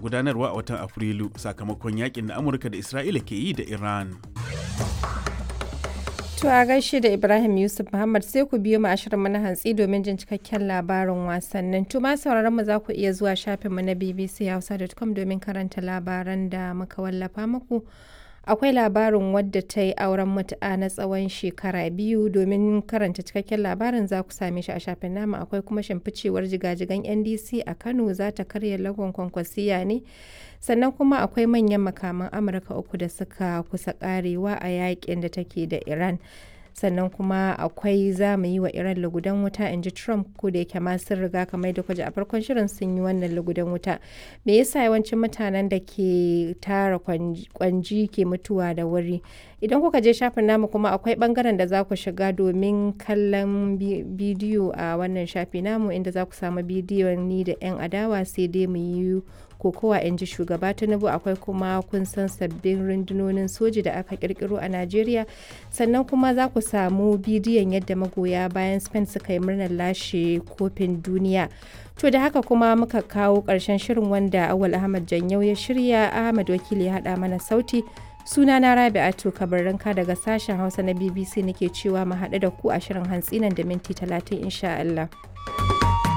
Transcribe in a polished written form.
gudanarwa a watan Afrilu sakamakon yakin da Amurka da Isra'ila ke yi da Iran. To a gaishe da Ibrahim Yusuf Muhammad sai ku biyo mu a shirin na hantsi domin jin cikakken labarin wasannin. To ma sauraron mu za ku iya zuwa shafinmu na bbchausa.com domin karanta labaran da muka wallafa muku. Akwai labarin wadda ta yi auren mutu'a na tsawon shekara 2 domin karanta cikakken labarin za ku same shi a shafin namu. Akwai kuma shimficewar jigajigan NDC a Kano za ta karya lagon kwankwasiya ne. Sannan kuma akwai manyan makaman Amurka 3 da suka kusa karewa a yakin da take da Iran. Sannan kuma akwai za mu yi wa Iran lugudan wuta in ji Trump, ko da yake ma sun riga kamar da kwaje a farkon shirin sun yi wannan lugudan wuta. Me yasa yawancin mutanen da ke tara kwanji ke mutuwa da wuri? Idan kuka je shafin namu kuma akwai bangaren da za ku shiga domin kallon bidiyo a wannan shafi namu, inda za ku samu bidiyon ni da 'yan adawa sai dai mu yi kokowa in ji shugaba Tinubu. Akwai kuma kun san sabbin rundunonin soji da aka kirkiro a Najeriya. Sannan kuma za ku samu bidiyon yadda magoya bayan Spain suka yi murnar lashe kofin duniya. To da haka kuma muka kawo ƙarshen shirin wanda Awal Ahmad Janyau ya shirya, Ahmad Wakili ya haɗa mana sauti. Sunana Rabi'atu Kabarranka daga sashen Hausa na BBC nake cewa mu haɗu da ku a shirin hantsi nan da minti 30 insha Allah.